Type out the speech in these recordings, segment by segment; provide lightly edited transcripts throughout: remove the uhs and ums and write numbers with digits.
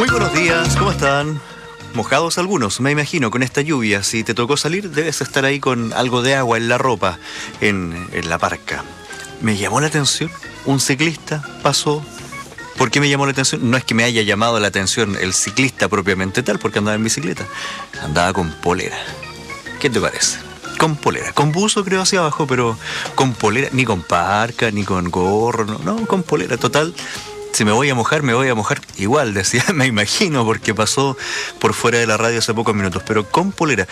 Muy buenos días, ¿cómo están? Mojados algunos, me imagino, con esta lluvia. Si te tocó salir, debes estar ahí con algo de agua en la ropa, en la parca. Me llamó la atención, un ciclista pasó. ¿Por qué me llamó la atención? No es que me haya llamado la atención el ciclista propiamente tal, porque andaba en bicicleta. Andaba con polera. ¿Qué te parece? Con polera, con buzo creo hacia abajo, pero con polera, ni con parca, ni con gorro, no, con polera, total. Si me voy a mojar, me voy a mojar igual, decía, me imagino, porque pasó por fuera de la radio hace pocos minutos, pero con polera.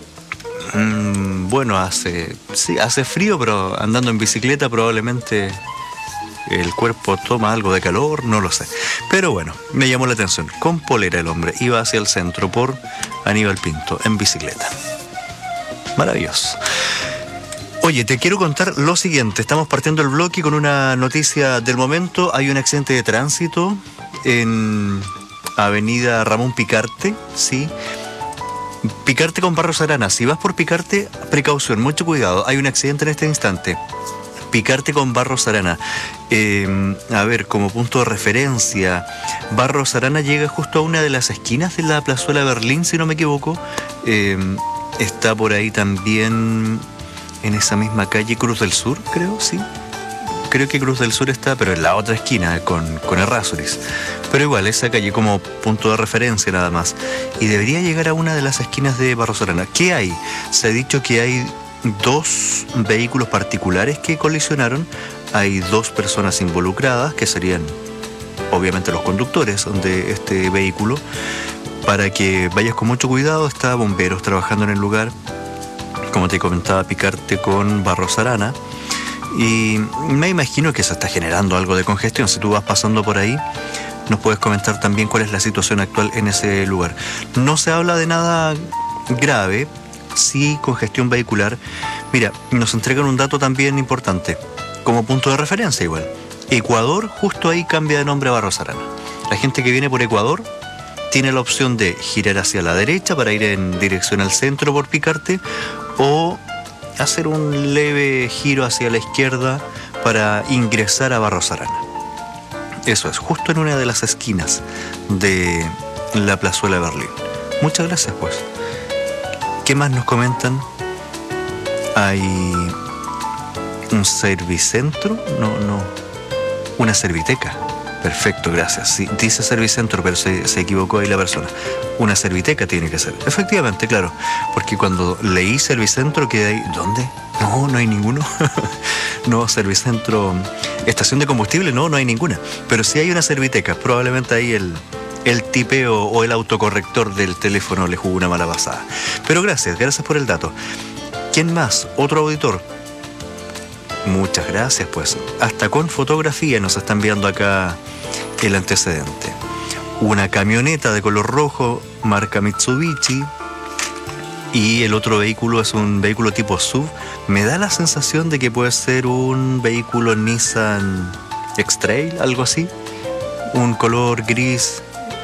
Bueno, hace frío, pero andando en bicicleta probablemente el cuerpo toma algo de calor, no lo sé. Pero bueno, me llamó la atención. Con polera el hombre, iba hacia el centro por Aníbal Pinto, en bicicleta. Maravilloso. Oye, te quiero contar lo siguiente. Estamos partiendo el bloque con una noticia del momento. Hay un accidente de tránsito en Avenida Ramón Picarte, ¿sí? Picarte con Barros Arana. Si vas por Picarte, precaución, mucho cuidado. Hay un accidente en este instante. Picarte con Barros Arana. A ver, como punto de referencia, Barros Arana llega justo a una de las esquinas de la Plazuela Berlín, si no me equivoco. Está por ahí también, en esa misma calle, Cruz del Sur, creo, sí. Creo que Cruz del Sur está, pero en la otra esquina, con Errázuriz. Pero igual, esa calle como punto de referencia nada más. Y debería llegar a una de las esquinas de Barros Arana. ¿Qué hay? Se ha dicho que hay 2 vehículos particulares que colisionaron. Hay 2 personas involucradas, que serían obviamente los conductores de este vehículo. Para que vayas con mucho cuidado, está bomberos trabajando en el lugar, como te comentaba, Picarte con Barros Arana. Y me imagino que se está generando algo de congestión. Si tú vas pasando por ahí, nos puedes comentar también cuál es la situación actual en ese lugar. No se habla de nada grave, sí congestión vehicular. Mira, nos entregan un dato también importante, como punto de referencia igual. Ecuador, justo ahí cambia de nombre a Barros Arana. La gente que viene por Ecuador tiene la opción de girar hacia la derecha para ir en dirección al centro por Picarte, o hacer un leve giro hacia la izquierda para ingresar a Barros Arana. Eso es, justo en una de las esquinas de la Plazuela Berlín. Muchas gracias, pues. ¿Qué más nos comentan? Hay un servicentro, no, una serviteca. Perfecto, gracias. Sí, dice servicentro, pero se equivocó ahí la persona. Una serviteca tiene que ser. Efectivamente, claro. Porque cuando leí servicentro quedé ahí. ¿Dónde? No hay ninguno. No, servicentro. Estación de combustible, no hay ninguna. Pero sí hay una serviteca. Probablemente ahí el tipeo o el autocorrector del teléfono le jugó una mala pasada. Pero gracias por el dato. ¿Quién más? Otro auditor. Muchas gracias, pues. Hasta con fotografía nos está enviando acá el antecedente. Una camioneta de color rojo, marca Mitsubishi, y el otro vehículo es un vehículo tipo SUV. Me da la sensación de que puede ser un vehículo Nissan X-Trail, algo así. Un color gris,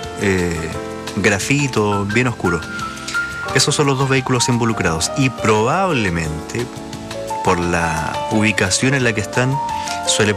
grafito, bien oscuro. Esos son los 2 vehículos involucrados. Y probablemente, por la ubicación en la que están, suele